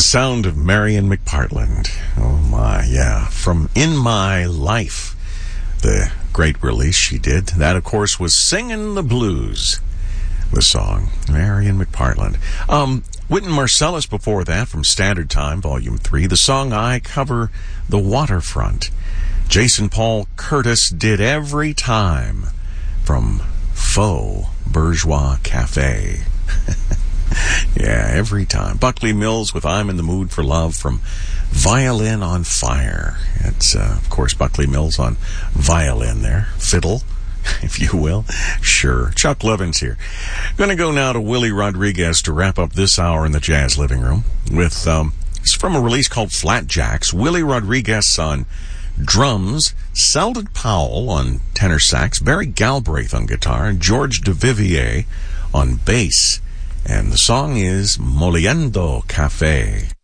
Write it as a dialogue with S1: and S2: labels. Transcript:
S1: sound of Marion McPartland. Oh my, yeah. From In My Life, the great release she did. That, of course, was Singin' the Blues, the song. Marion McPartland. Wynton Marsalis before that, from Standard Time, Volume 3. The song I Cover the Waterfront. Jason Paul Curtis did Every Time, from Faux Bourgeois Cafe. Yeah, Every Time. Buckley Mills with I'm in the Mood for Love, from Violin on Fire. It's, of course, Buckley Mills on violin there. Fiddle, if you will. Sure. Chuck Levins here. Going to go now to Willie Rodriguez to wrap up this hour in the Jazz Living Room with, it's from a release called Flat Jacks. Willie Rodriguez on drums, Selden Powell on tenor sax, Barry Galbraith on guitar, and George DeVivier on bass. And the song is Moliendo Cafe.